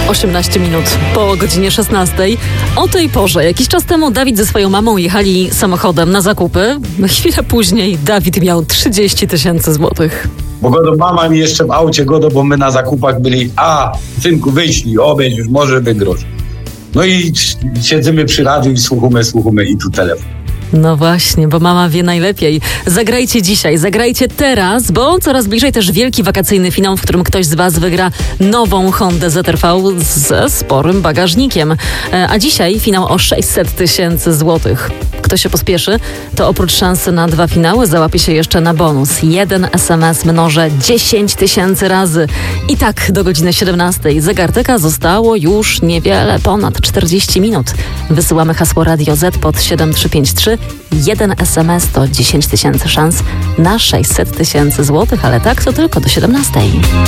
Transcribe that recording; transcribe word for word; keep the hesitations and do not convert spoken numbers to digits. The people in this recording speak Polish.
osiemnaście minut po godzinie szesnastej. O tej porze, jakiś czas temu Dawid ze swoją mamą jechali samochodem na zakupy. Chwilę później Dawid miał trzydzieści tysięcy złotych. Bo godo mama mi jeszcze w aucie, godo, bo my na zakupach byli, a synku wyślij, obieć już może wygrosz. No i siedzimy przy radiu i słuchamy, słuchamy i tu telefon. No właśnie, bo mama wie najlepiej. Zagrajcie dzisiaj, zagrajcie teraz, bo coraz bliżej też wielki wakacyjny finał, w którym ktoś z Was wygra nową Hondę Z R V ze sporym bagażnikiem. A dzisiaj finał o sześćset tysięcy złotych. Kto się pospieszy, to oprócz szansy na dwa finały załapie się jeszcze na bonus. Jeden S M S mnożę dziesięć tysięcy razy. I tak do godziny siedemnastej zegartyka zostało już niewiele, ponad czterdzieści minut. Wysyłamy hasło Radio Z pod siedem trzy pięć trzy. Jeden S M S to dziesięć tysięcy szans na sześćset tysięcy złotych, ale tak to tylko do siedemnastej.